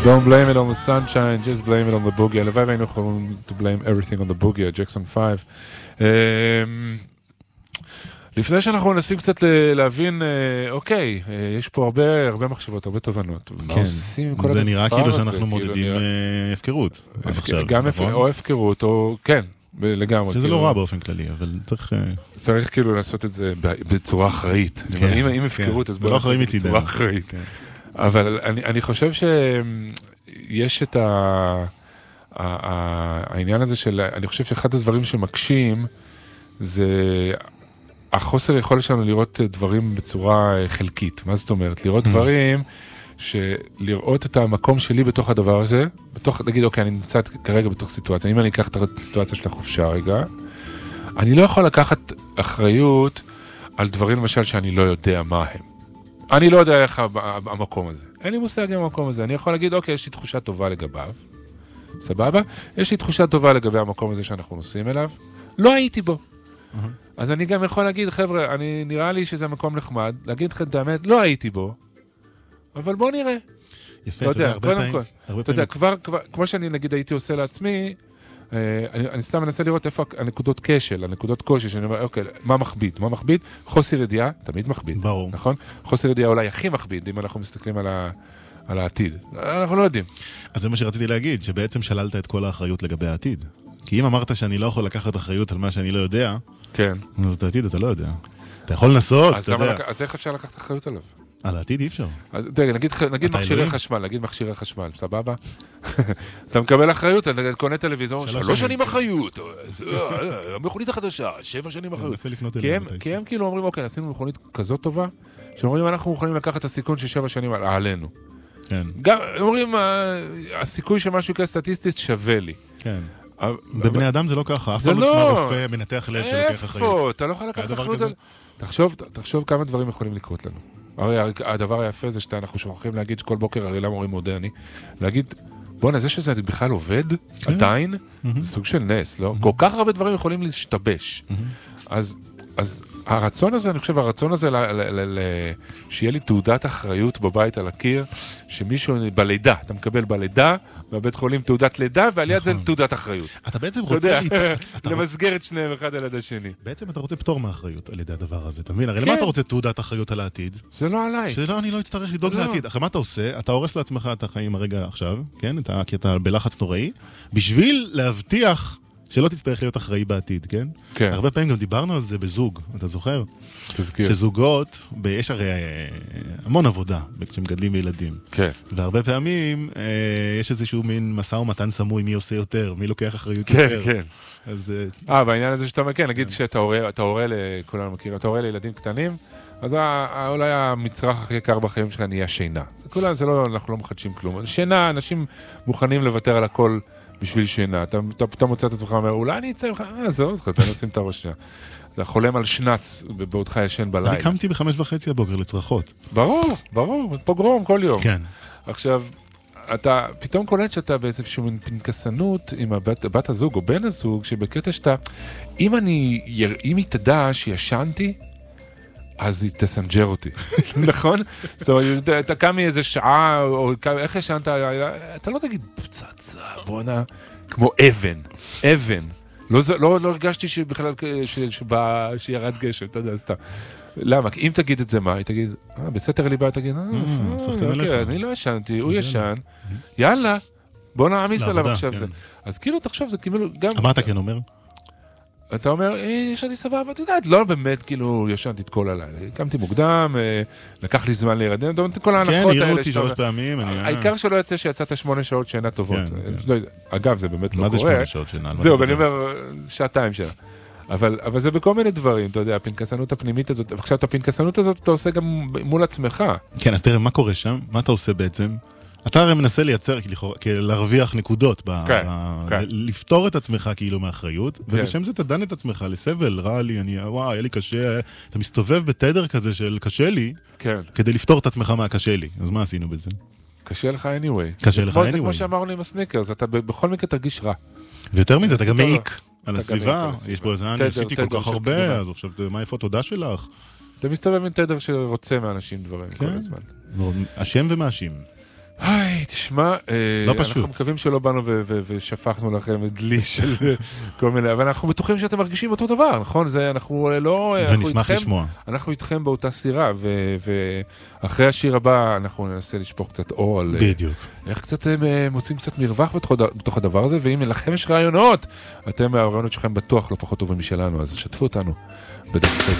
Don't blame it on the sunshine, just blame it on the boogie. הלוואי והיינו יכולים to blame everything on the boogie, ג'קסון 5. לפני שאנחנו מנסים קצת להבין, אוקיי, יש פה הרבה מחשבות, הרבה תובנות. מה עושים עם כל הדבר הזה? זה נראה כאילו שאנחנו מודדים הפקרות. גם או הפקרות, או כן, לגמרי. שזה לא רע באופן כללי, אבל צריך כאילו לעשות את זה בצורה אחראית. אם הפקרות, אז בוא לעשות את זה בצורה אחראית. אבל אני חושב שיש את העניין הזה של, אני חושב שאחד הדברים שמקשים, זה החוסר יכולת שלנו לראות דברים בצורה חלקית. מה זאת אומרת? לראות דברים, לראות את המקום שלי בתוך הדבר הזה, נגיד, אוקיי, אני נמצא כרגע בתוך סיטואציה, אם אני אקח את הסיטואציה של החופשה רגע, אני לא יכול לקחת אחריות על דברים למשל שאני לא יודע מה הם. אני לא יודע איך המקום הזה. אין לי מושג עם המקום הזה. אני יכול להגיד, אוקיי, יש לי תחושה טובה לגביו. סבבה? יש לי תחושה טובה לגבי המקום הזה שאנחנו נוסעים אליו. לא הייתי בו. אז אני גם יכול להגיד, חבר'ה, נראה לי שזה מקום נחמד. להגיד לכם את האמת, לא הייתי בו. אבל בוא נראה. יפה, אתה יודע, הרבה פעמים. אתה יודע, כבר, כמו שאני נגיד הייתי עושה לעצמי, אני סתם מנסה לראות איפה הנקודות כשל, הנקודות קושי, שאני אומר, אוקיי, מה מכביד? מה מכביד? חוסר ידיעה, תמיד מכביד. ברור. נכון? חוסר ידיעה אולי הכי מכביד, אם אנחנו מסתכלים על העתיד. אנחנו לא יודעים. אז זה מה שרציתי להגיד, שבעצם שללת את כל האחריות לגבי העתיד. כי אם אמרת שאני לא יכול לקחת אחריות על מה שאני לא יודע, כן. אז את העתיד אתה לא יודע. אתה יכול לנסות, אתה יודע. אז איך אפשר לקחת אחריות עליו? על העתיד אי אפשר. אז נגיד מכשירי חשמל, נגיד מכשירי חשמל, סבבה? אתה מקבל אחריות, אתה קונה טלוויזור, 3 שנים אחריות, המכונית החדשה, 7 שנים אחריות. כי הם כאילו אומרים, אוקיי, עשינו מכונית כזאת טובה, שאומרים, אנחנו מוכנים לקחת את הסיכון של 7 שנים עלינו. כן. גם, אומרים, הסיכוי שמשהו כסטטיסטית שווה לי. כן. בבני אדם זה לא ככה, אף פעם לא שמע רופא מנתח לב שלוקח אחריות. איפה? אתה לא יכול לקחת אחריות על... תחשוב כמה דברים יכולים לקרות לנו. הרי הדבר היפה זה שאנחנו שוכחים להגיד שכל בוקר הרי למה אומרים מודה אני, להגיד, בוא'נה, זה שזה בכלל עובד, עדיין, זה סוג של נס, לא? כל כך הרבה דברים יכולים להשתבש. אז הרצון הזה, אני חושב, הרצון הזה שיהיה לי תעודת אחריות בבית על הקיר, שמישהו בלידה, אתה מקבל בלידה, בבית חולים תעודת לידה, ועל יד זה תעודת אחריות. אתה בעצם רוצה... למסגר את שניהם אחד על יד השני. בעצם אתה רוצה פטור מאחריות על ידי הדבר הזה, אתה מבין? הרי למה אתה רוצה תעודת אחריות על העתיד? זה לא עליי. שלא, אני לא אצטרך לדאוג לעתיד. אחרי מה אתה עושה? אתה הורס לעצמך את החיים הרגע עכשיו, כן? כי אתה בלחץ נוראי, בשביל להבטיח שלא תצטרך להיות אחראי בעתיד, כן? כן. הרבה פעמים גם דיברנו על זה בזוג, אתה זוכר? תזכיר. שזוגות, יש הרי המון עבודה כשמגדלים ילדים. כן. והרבה פעמים יש איזשהו מין מסע ומתן סמוי, מי עושה יותר, מי לוקח אחריות יותר. כן, כן. אז... בעניין הזה שאתה מכיר, נגיד שאתה הורה לכולנו מכיר, אתה הורה לילדים קטנים, אז אולי המצרך הכי יקר בחיים שלך נהיה שינה. זה לא, אנחנו לא מחדשים כלום. שינה, אנשים מוכנים לוותר על הכל בשביל שינה. אתה מוצא את עצמך, אומר, אולי אני אצא ממך, זהו, אתה נשים את הראש שנייה. אתה חולם על שנץ בעודך ישן בלילה. אני קמתי ב5:30 הבוקר לצרחות. ברור, פוגרום כל יום. כן. עכשיו, אתה פתאום קולט שאתה באיזשהו מין פנקסנות עם בת הזוג או בן הזוג, שבקטע שאתה, אם היא תדע שישנתי, אז היא תסנג'ר אותי, נכון? זאת אומרת, אתה קם מאיזה שעה, או איך ישנת, אתה לא תגיד פצצה, בואנה, כמו אבן. לא הרגשתי שבכלל, שירד גשם, אתה יודע, סתם. למה? כי אם תגיד את זה מה, היא תגיד, בסתר ליבה, תגיד, אני לא ישנתי, הוא ישן, יאללה, בוא נעמיס עליו עכשיו זה. אז כאילו, תחשוב, זה כאילו גם... מה אתה כן אומר? אתה אומר, ישנתי סבבה, אתה יודעת, לא באמת, כאילו, ישנתי את כל הלילה. קמתי מוקדם, לקח לי זמן להירדם, אתה יודע, כל ההנחות האלה. כן, העירו אותי 3 פעמים. העיקר שלא יצא שיצאת 8 שעות שינה טובות. אגב, זה באמת לא קורה. מה זה 8 שעות שינה? זהו, ואני אומר, 2 שעה. אבל זה בכל מיני דברים, אתה יודע, הפנקסנות הפנימית הזאת, ועכשיו את הפנקסנות הזאת אתה עושה גם מול עצמך. כן, אז תראה, מה קורה שם? מה אתה עושה בעצם? אתה הרי מנסה לייצר, להרוויח נקודות, לפתור את עצמך כאילו מאחריות, ובשם זה אתה דן את עצמך לסבל, רע לי, וואי, היה לי קשה, אתה מסתובב בתדר כזה של קשה לי, כדי לפתור את עצמך מהקשה לי. אז מה עשינו בזה? קשה לך anyway. קשה לך anyway. זה כמו שאמרנו עם הסניקרס, אתה בכל מקרה תרגיש רע. ויותר מזה, אתה גם מעיק על הסביבה, יש בו איזה אני עשיתי כל כך הרבה, אז עכשיו, מה איפה התודה שלך? אתה מסתובב עם תדר שרוצה מאנשים דברים כל הזמן. אשם ומאשים. היי, תשמע, לא פשוט. אנחנו מקווים שלא באנו ושפכנו לכם דלי של כל מיני, אבל אנחנו בטוחים שאתם מרגישים אותו דבר, נכון? אנחנו לא... ונשמח לשמוע. אנחנו איתכם באותה סירה, ואחרי השיר הבא אנחנו ננסה לשפוך קצת אור על... בדיוק. איך קצת מוצאים קצת מרווח בתוך הדבר הזה, ואם לכם יש רעיונות, אתם הרעיונות שלכם בטוח לא פחות טובים משלנו, אז שתפו אותנו בדף הפייסבוק.